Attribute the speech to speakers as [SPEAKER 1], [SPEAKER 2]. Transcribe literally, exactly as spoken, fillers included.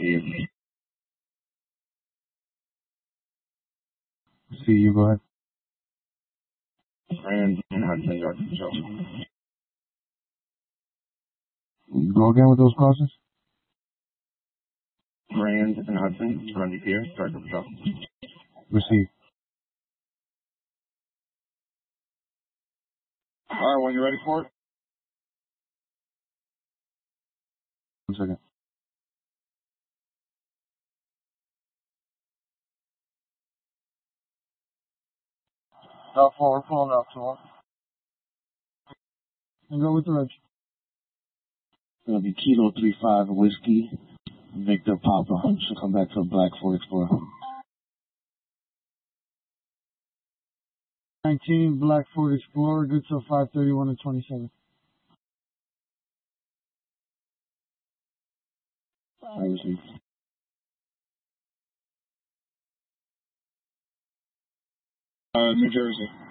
[SPEAKER 1] received.
[SPEAKER 2] See you, go ahead.
[SPEAKER 1] Grand and Hudson, York Patrol.
[SPEAKER 2] Go again with those crosses.
[SPEAKER 1] Grand and Hudson, Grundy Pier, York Patrol.
[SPEAKER 2] Receive.
[SPEAKER 1] All right, when you're ready for it.
[SPEAKER 2] One second. Now forward, pulling out to and go with the reg. It's gonna be Kilo three five Whiskey, Victor Papa. Should come back to a Black Ford Explorer. nineteen Black Ford Explorer, good till five thirty-one and twenty-seven. I receive.
[SPEAKER 1] Uh, New Jersey.